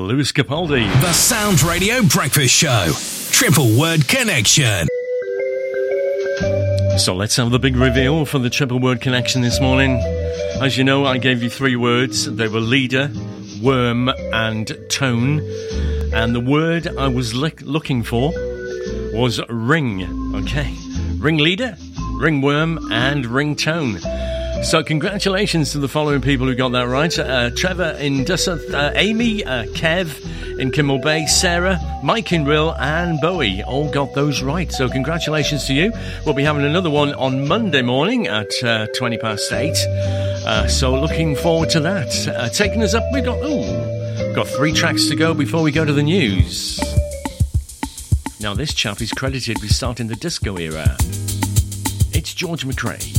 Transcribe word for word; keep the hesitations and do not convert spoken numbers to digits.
Lewis Capaldi. The Sound Radio Breakfast Show. Triple Word Connection. So let's have the big reveal for the Triple Word Connection this morning. As you know, I gave you three words. They were leader, worm, and tone. And the word I was li- looking for was ring. Okay, ringleader, ringworm, and ringtone. So congratulations to the following people who got that right. Uh, Trevor in Dusseldorf, uh, Amy, uh, Kev in Kimmel Bay, Sarah, Mike in Rill, and Bowie all got those right. So congratulations to you. We'll be having another one on Monday morning at uh, twenty past eight. Uh, so looking forward to that. Uh, taking us up, we got, ooh, got three tracks to go before we go to the news. Now this chap is credited with starting the disco era. It's George McRae.